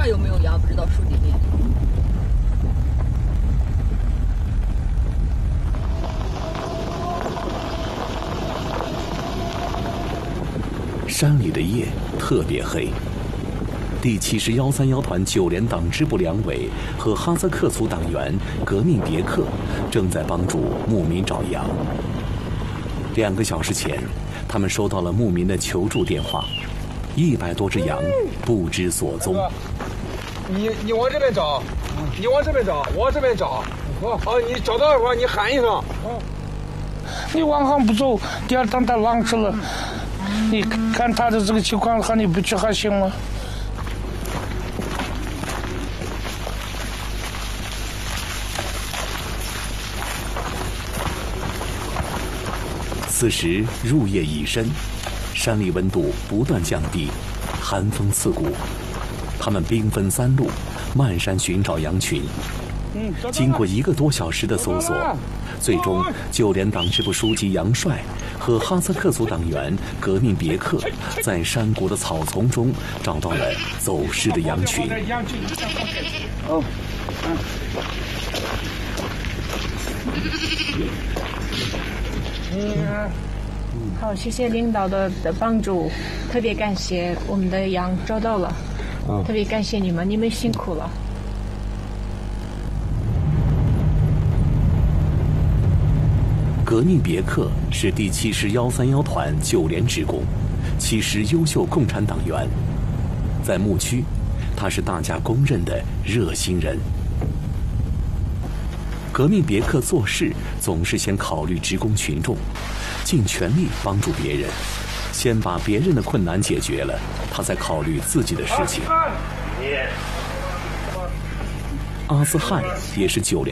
有没有羊不知道，树里面。 山里的夜特别黑。第70-131团9连党支部两委和哈萨克族党员革命别克正在帮助牧民找羊。2个小时前，他们收到了牧民的求助电话，100多只羊不知所踪。 你往这边找，你往这边找，我往这边找。好，你找到的话，你喊一声。 你往上不走，第二趟他浪去了。你看他的这个情况，和你不去还行吗？ 此时入夜已深，山里温度不断降低，寒风刺骨。他们兵分3路，漫山寻找羊群。经过1个多小时的搜索，最终9连党支部书记杨帅和哈萨克族党员革命别克在山谷的草丛中找到了走失的羊群。 好，谢谢领导的帮助，特别感谢我们的羊找到了，特别感谢你们，你们辛苦了。 革命别克是第70-131团9连职工，70优秀共产党员。在牧区，他是大家公认的热心人。革命别克做事总是先考虑职工群众，尽全力帮助别人，先把别人的困难解决了，他才考虑自己的事情。阿斯汉也是9连